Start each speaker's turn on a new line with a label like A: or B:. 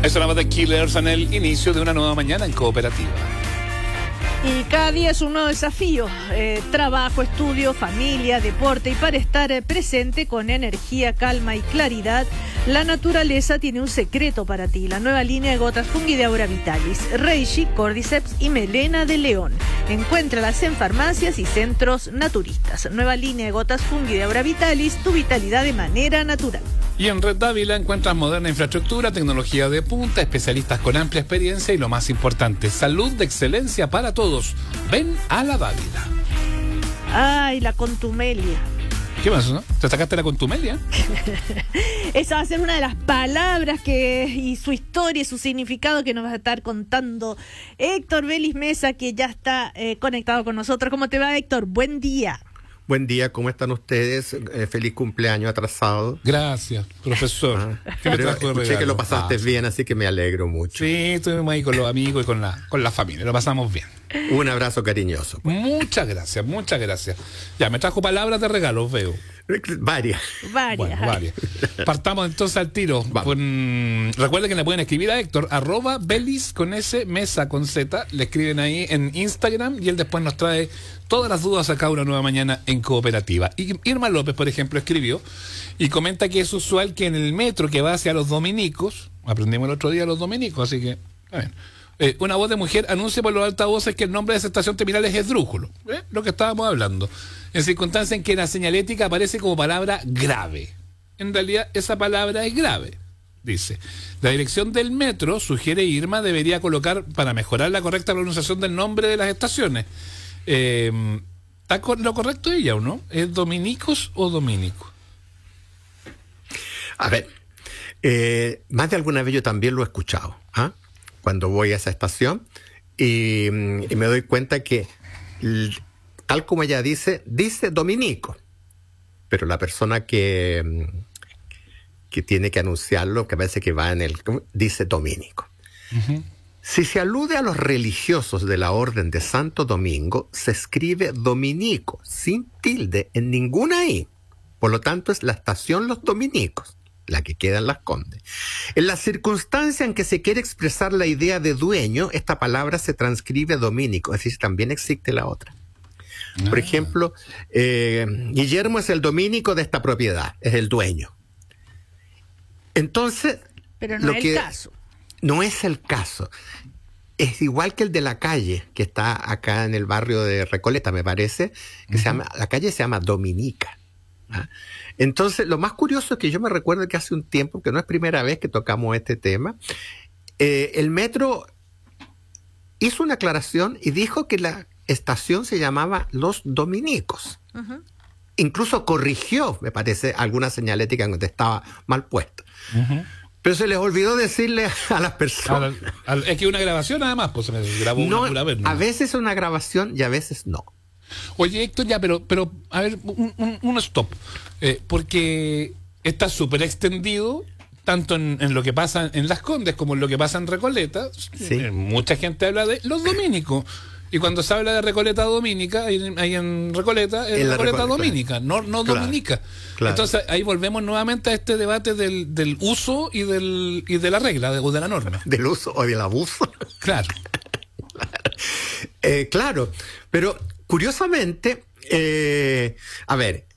A: Eso era The Killers en el inicio de una nueva mañana en Cooperativa.
B: Y cada día es un nuevo desafío, trabajo, estudio, familia, deporte, y para estar presente con energía, calma y claridad, la naturaleza tiene un secreto para ti, la nueva línea de gotas Fungi de Aura Vitalis, Reishi, Cordyceps y Melena de León. Encuéntralas en farmacias y centros naturistas. Nueva línea de gotas Fungi de Aura Vitalis, tu vitalidad de manera natural.
A: Y en Red Dávila encuentras moderna infraestructura, tecnología de punta, especialistas con amplia experiencia y lo más importante, salud de excelencia para todos. Ven a la Dávila.
B: Ay, la contumelia.
A: ¿Qué más, no? ¿Te sacaste la contumelia?
B: Esa va a ser una de las palabras y su historia y su significado que nos va a estar contando Héctor Vélez Mesa, que ya está conectado con nosotros. ¿Cómo te va, Héctor? Buen día.
C: Buen día, ¿cómo están ustedes? Feliz cumpleaños atrasado.
A: Gracias, profesor.
C: Pero escuché que lo pasaste bien, así que me alegro mucho.
A: Sí, estuvimos ahí con los amigos y con la familia, lo pasamos bien.
C: Un abrazo cariñoso.
A: Muchas gracias, muchas gracias. Ya, me trajo palabras de regalos, veo.
C: Varias.
A: Bueno, varias. Partamos entonces al tiro. Recuerden que le pueden escribir a Héctor, @Vélez con S, Mesa con Z. Le escriben ahí en Instagram y él después nos trae todas las dudas acá una nueva mañana en Cooperativa. Y Irma López, por ejemplo, escribió y comenta que es usual que en el metro que va hacia los dominicos, aprendimos el otro día los dominicos, así que, a ver, una voz de mujer anuncie por los altavoces que el nombre de esa estación terminal es esdrújulo. Lo que estábamos hablando. En circunstancias en que la señalética aparece como palabra grave. En realidad, esa palabra es grave. Dice, la dirección del metro, sugiere Irma, debería colocar para mejorar la correcta pronunciación del nombre de las estaciones. ¿Está lo correcto ella o no? ¿Es dominicos o dominicos?
C: A ver, más de alguna vez yo también lo he escuchado, cuando voy a esa estación y me doy cuenta que tal como ella dice dominico, pero la persona que tiene que anunciarlo, que parece que va dice dominico. Uh-huh. Si se alude a los religiosos de la Orden de Santo Domingo, se escribe dominico, sin tilde en ninguna I. Por lo tanto, es la estación Los Dominicos, la que queda en Las Condes. En la circunstancia en que se quiere expresar la idea de dueño, esta palabra se transcribe dominico, es decir, también existe la otra. Por ejemplo, Guillermo es el dominico de esta propiedad, es el dueño. Entonces,
B: pero no es el caso.
C: No es el caso. Es igual que el de la calle, que está acá en el barrio de Recoleta, me parece, que la calle se llama Dominica. Entonces, lo más curioso es que yo me recuerdo que hace un tiempo, que no es primera vez que tocamos este tema, el metro hizo una aclaración y dijo que la estación se llamaba Los Dominicos. Uh-huh. Incluso corrigió, me parece, alguna señalética donde estaba mal puesta. Uh-huh. Pero se les olvidó decirle a las personas.
A: Es que una grabación nada más, pues se me grabó una pura vez. ¿No?
C: A veces es una grabación y a veces no.
A: Oye, Héctor, ya, pero a ver, un stop. Porque está súper extendido, tanto en lo que pasa en Las Condes como en lo que pasa en Recoleta. Sí. Mucha gente habla de los dominicos. Y cuando se habla de Recoleta Dominica, ahí en Recoleta, es Recoleta Dominica, claro. no claro, Dominica. Claro. Entonces ahí volvemos nuevamente a este debate del uso y de la regla, o de la norma.
C: Del uso o del abuso.
A: Claro.
C: Claro, pero curiosamente, a ver,